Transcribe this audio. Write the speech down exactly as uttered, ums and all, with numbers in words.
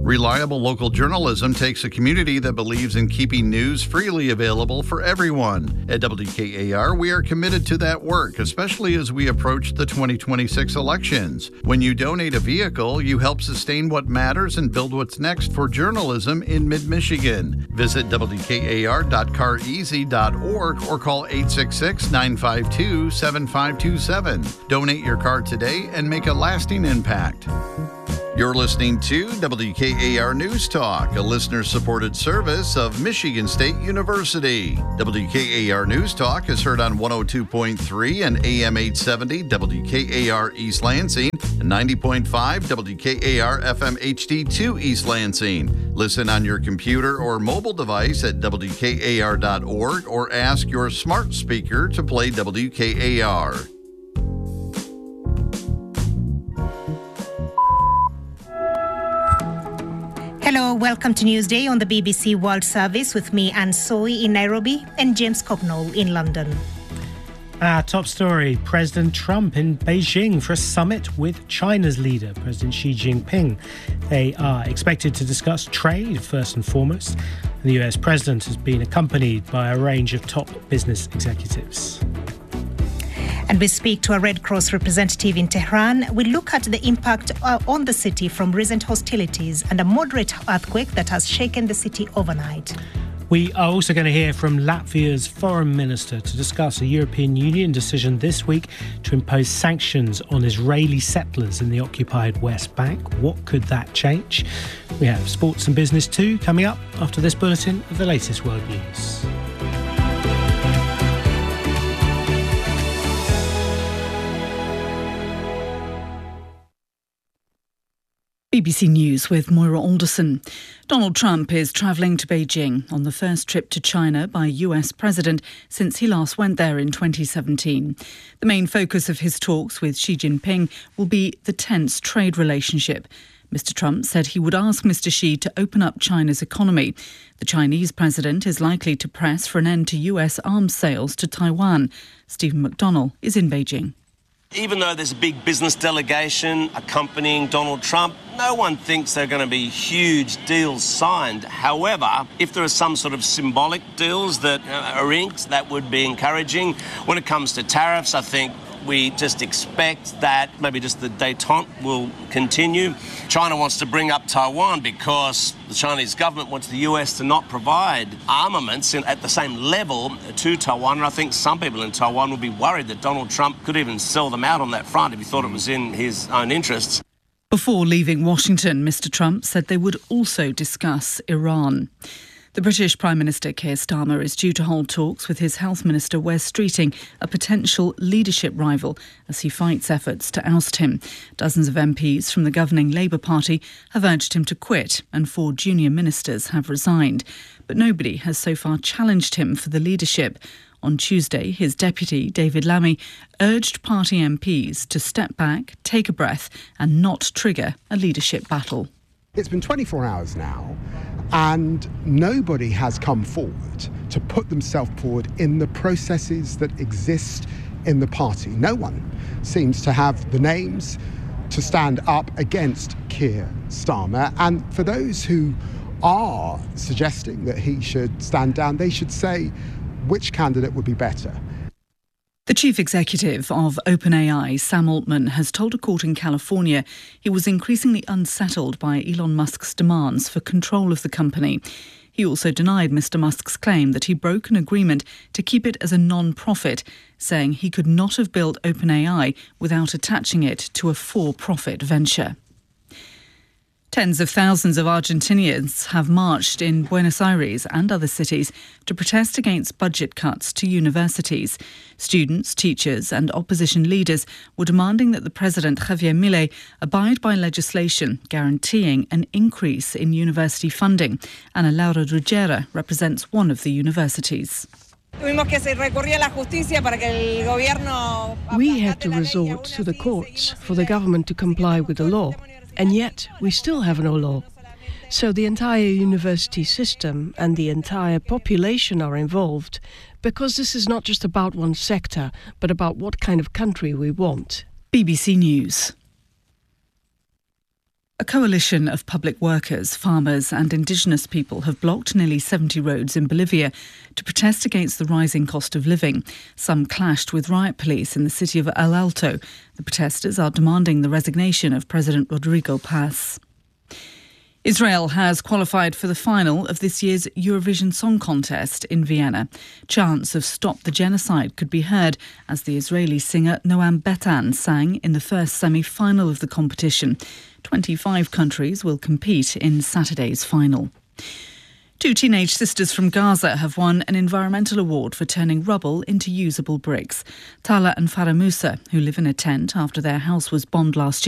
Reliable local journalism takes a community that believes in keeping news freely available for everyone. At W K A R, we are committed to that work, especially as we approach the twenty twenty-six elections. When you donate a vehicle, you help sustain what matters and build what's next for journalism in mid-Michigan. Visit W K A R dot car easy dot org or call eight six six, nine five two, seven five two seven. Donate your car today and make a lasting impact. You're listening to W K A R News Talk, a listener-supported service of Michigan State University. W K A R News Talk is heard on one oh two point three and A M eight seventy W K A R East Lansing and ninety point five W K A R F M H D two East Lansing. Listen on your computer or mobile device at W K A R dot org or ask your smart speaker to play W K A R. Hello, welcome to Newsday on the B B C World Service with me, Anne Soy in Nairobi and James Copnall in London. Our top story, President Trump in Beijing for a summit with China's leader, President Xi Jinping. They are expected to discuss trade first and foremost. The U S president has been accompanied by a range of top business executives. And we speak to a Red Cross representative in Tehran. We look at the impact uh, on the city from recent hostilities and a moderate earthquake that has shaken the city overnight. We are also going to hear from Latvia's foreign minister to discuss a European Union decision this week to impose sanctions on Israeli settlers in the occupied West Bank. What could that change? We have sports and business too coming up after this bulletin of the latest world news. B B C News with Moira Alderson. Donald Trump is travelling to Beijing on the first trip to China by U S president since he last went there in twenty seventeen. The main focus of his talks with Xi Jinping will be the tense trade relationship. Mister Trump said he would ask Mister Xi to open up China's economy. The Chinese president is likely to press for an end to U S arms sales to Taiwan. Stephen McDonnell is in Beijing. Even though there's a big business delegation accompanying Donald Trump, no one thinks there are going to be huge deals signed. However, if there are some sort of symbolic deals that are inked, that would be encouraging. When it comes to tariffs, I think we just expect that maybe just the détente will continue. China wants to bring up Taiwan because the Chinese government wants the U S to not provide armaments in, at the same level to Taiwan. And I think some people in Taiwan would be worried that Donald Trump could even sell them out on that front if he thought it was in his own interests. Before leaving Washington, Mister Trump said they would also discuss Iran. The British Prime Minister Keir Starmer is due to hold talks with his Health Minister Wes Streeting, a potential leadership rival, as he fights efforts to oust him. Dozens of M Ps from the governing Labour Party have urged him to quit, and four junior ministers have resigned. But nobody has so far challenged him for the leadership. On Tuesday, his deputy, David Lammy, urged party M Ps to step back, take a breath and not trigger a leadership battle. It's been twenty-four hours now, and nobody has come forward to put themselves forward in the processes that exist in the party. No one seems to have the names to stand up against Keir Starmer. And for those who are suggesting that he should stand down, they should say which candidate would be better. The chief executive of OpenAI, Sam Altman, has told a court in California he was increasingly unsettled by Elon Musk's demands for control of the company. He also denied Mister Musk's claim that he broke an agreement to keep it as a non-profit, saying he could not have built OpenAI without attaching it to a for-profit venture. Tens of thousands of Argentinians have marched in Buenos Aires and other cities to protest against budget cuts to universities. Students, teachers and opposition leaders were demanding that the president, Javier Milei, abide by legislation guaranteeing an increase in university funding. Ana Laura Ruggiera represents one of the universities. We had to resort to the courts for the government to comply with the law. And yet, we still have no law. So the entire university system and the entire population are involved, because this is not just about one sector, but about what kind of country we want. B B C News. A coalition of public workers, farmers and indigenous people have blocked nearly seventy roads in Bolivia to protest against the rising cost of living. Some clashed with riot police in the city of El Alto. The protesters are demanding the resignation of President Rodrigo Paz. Israel has qualified for the final of this year's Eurovision Song Contest in Vienna. Chants of Stop the Genocide could be heard as the Israeli singer Noam Betan sang in the first semi-final of the competition. twenty-five countries will compete in Saturday's final. Two teenage sisters from Gaza have won an environmental award for turning rubble into usable bricks. Tala and Farah Musa, who live in a tent after their house was bombed last year,